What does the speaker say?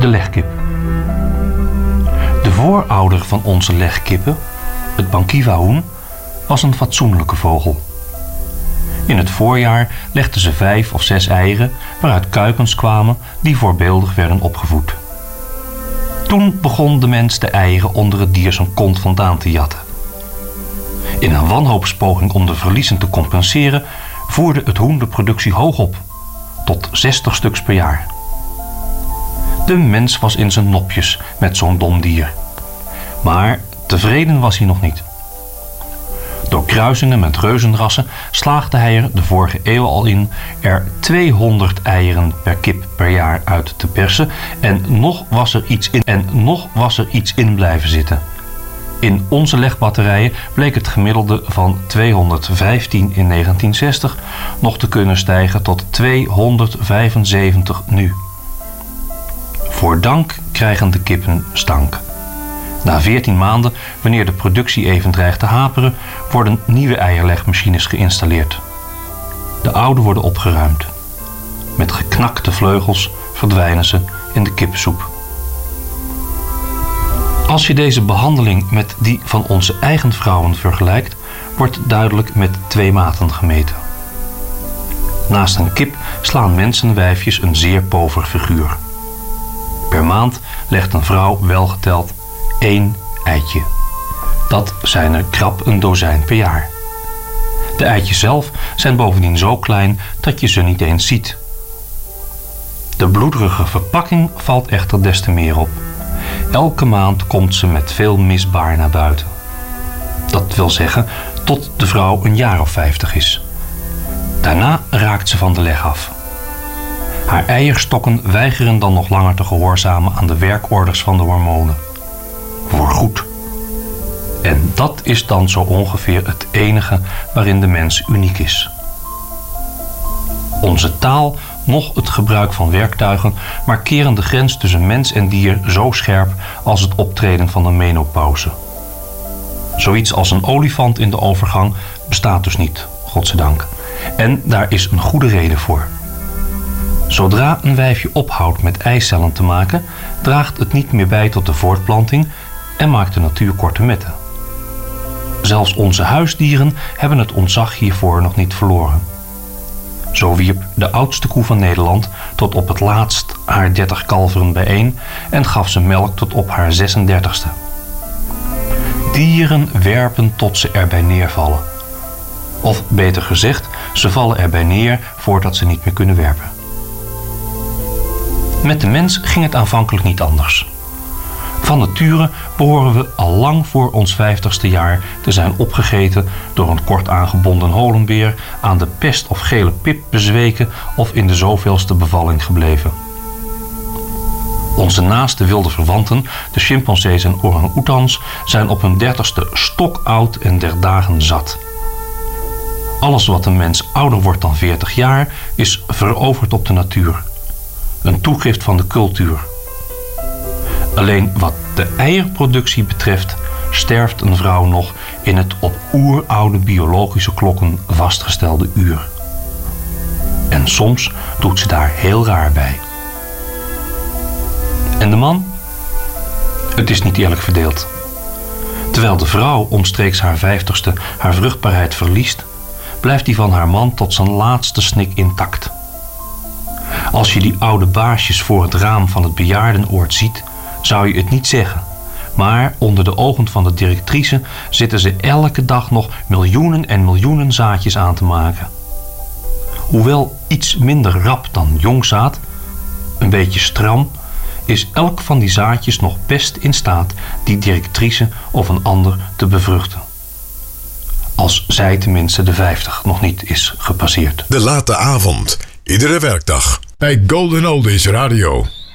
De legkip. De voorouder van onze legkippen, het Bankiva-hoen, was een fatsoenlijke vogel. In het voorjaar legden ze 5 of 6 eieren waaruit kuikens kwamen die voorbeeldig werden opgevoed. Toen begon de mens de eieren onder het dier zijn kont vandaan te jatten. In een wanhoopspoging om de verliezen te compenseren voerde het hoen de productie hoog op, tot 60 stuks per jaar. De mens was in zijn nopjes met zo'n dom dier. Maar tevreden was hij nog niet. Door kruisingen met reuzenrassen slaagde hij er de vorige eeuw al in er 200 eieren per kip per jaar uit te persen en nog was er iets in blijven zitten. In onze legbatterijen bleek het gemiddelde van 215 in 1960 nog te kunnen stijgen tot 275 nu. Voor dank krijgen de kippen stank. Na 14 maanden, wanneer de productie even dreigt te haperen, worden nieuwe eierlegmachines geïnstalleerd. De oude worden opgeruimd. Met geknakte vleugels verdwijnen ze in de kippensoep. Als je deze behandeling met die van onze eigen vrouwen vergelijkt, wordt duidelijk met 2 maten gemeten. Naast een kip slaan mensenwijfjes een zeer pover figuur. Per maand legt een vrouw welgeteld 1 eitje. Dat zijn er krap een dozijn per jaar. De eitjes zelf zijn bovendien zo klein dat je ze niet eens ziet. De bloederige verpakking valt echter des te meer op. Elke maand komt ze met veel misbaar naar buiten. Dat wil zeggen tot de vrouw een jaar of 50 is. Daarna raakt ze van de leg af. Haar eierstokken weigeren dan nog langer te gehoorzamen aan de werkorders van de hormonen. Voorgoed. En dat is dan zo ongeveer het enige waarin de mens uniek is. Onze taal, noch het gebruik van werktuigen, markeren de grens tussen mens en dier zo scherp als het optreden van de menopauze. Zoiets als een olifant in de overgang bestaat dus niet, godzijdank. En daar is een goede reden voor. Zodra een wijfje ophoudt met eicellen te maken, draagt het niet meer bij tot de voortplanting en maakt de natuur korte metten. Zelfs onze huisdieren hebben het ontzag hiervoor nog niet verloren. Zo wierp de oudste koe van Nederland tot op het laatst haar 30 kalveren bijeen en gaf ze melk tot op haar 36e. Dieren werpen tot ze erbij neervallen. Of beter gezegd, ze vallen erbij neer voordat ze niet meer kunnen werpen. Met de mens ging het aanvankelijk niet anders. Van nature behoren we al lang voor ons 50ste jaar te zijn opgegeten door een kort aangebonden holenbeer, aan de pest of gele pip bezweken of in de zoveelste bevalling gebleven. Onze naaste wilde verwanten, de chimpansees en orang-oetans, zijn op hun 30ste stokoud en der dagen zat. Alles wat een mens ouder wordt dan 40 jaar is veroverd op de natuur. Een toegift van de cultuur. Alleen wat de eierproductie betreft sterft een vrouw nog in het op oeroude biologische klokken vastgestelde uur. En soms doet ze daar heel raar bij. En de man? Het is niet eerlijk verdeeld. Terwijl de vrouw omstreeks haar 50ste haar vruchtbaarheid verliest, blijft die van haar man tot zijn laatste snik intact. Als je die oude baasjes voor het raam van het bejaardenoord ziet, zou je het niet zeggen. Maar onder de ogen van de directrice zitten ze elke dag nog miljoenen en miljoenen zaadjes aan te maken. Hoewel iets minder rap dan jongzaad, een beetje stram, is elk van die zaadjes nog best in staat die directrice of een ander te bevruchten. Als zij tenminste de 50 nog niet is gepasseerd. De late avond, iedere werkdag bij Golden Oldies Radio.